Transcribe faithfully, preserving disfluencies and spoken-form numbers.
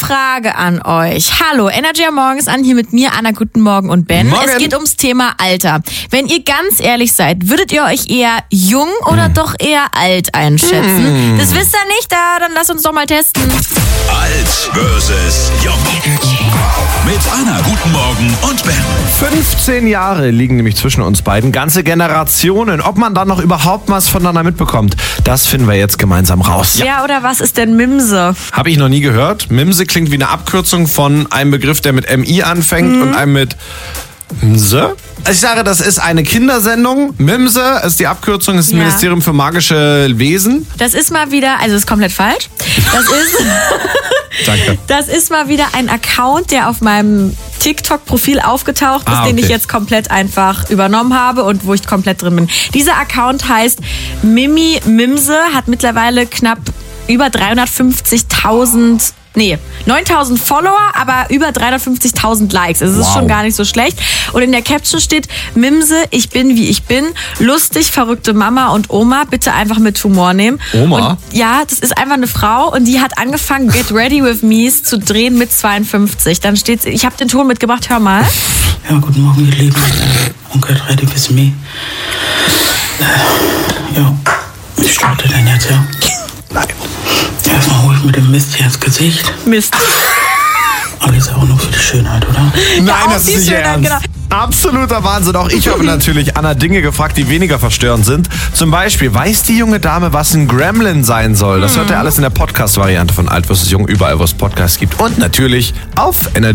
Frage an euch. Hallo, Energy am Morgen ist an, hier mit mir, Anna, guten Morgen und Ben. Morgen. Es geht ums Thema Alter. Wenn ihr ganz ehrlich seid, würdet ihr euch eher jung oder hm. doch eher alt einschätzen? Hm. Das wisst ihr nicht, da, dann lasst uns doch mal testen. Alt versus jung. Mit Anna, guten Morgen und Ben. fünfzehn Jahre liegen nämlich zwischen uns beiden. Ganze Generationen. Ob man dann noch überhaupt was voneinander mitbekommt, das finden wir jetzt gemeinsam raus. Ja, ja, oder was ist denn Mimse? Habe ich noch nie gehört. Mimse klingt wie eine Abkürzung von einem Begriff, der mit M I anfängt mhm. und einem mit Mse. Ich sage, das ist eine Kindersendung. Mimse ist die Abkürzung, ist das ja. Ministerium für magische Wesen. Das ist mal wieder, also ist komplett falsch. Das ist, Danke. Das ist mal wieder ein Account, der auf meinem TikTok-Profil aufgetaucht ist, ah, okay. den ich jetzt komplett einfach übernommen habe und wo ich komplett drin bin. Dieser Account heißt Mimi Mimse, hat mittlerweile knapp über dreihundertfünfzigtausend Nee, neuntausend Follower, aber über dreihundertfünfzigtausend Likes. Also es wow. ist schon gar nicht so schlecht. Und in der Caption steht, Mimse, ich bin wie ich bin. Lustig, verrückte Mama und Oma. Bitte einfach mit Humor nehmen. Oma? Und ja, das ist einfach eine Frau und die hat angefangen, Get Ready With Me's zu drehen mit zweiundfünfzig. Dann steht's, ich habe den Ton mitgebracht, hör mal. Ja, guten Morgen, ihr Lieben. Und Get Ready With Me. Ja, ich starte denn jetzt, ja? Nein. Erstmal hole ich mir den Mist hier ins Gesicht. Mist. Aber das ist auch nur für die Schönheit, oder? Nein, ja, das ist nicht Schönheit, ernst. Genau. Absoluter Wahnsinn. Auch ich habe natürlich Anna Dinge gefragt, die weniger verstörend sind. Zum Beispiel, weiß die junge Dame, was ein Gremlin sein soll? Das hört ihr alles in der Podcast-Variante von Alt versus Jung, überall, wo es Podcasts gibt. Und natürlich auf Energy.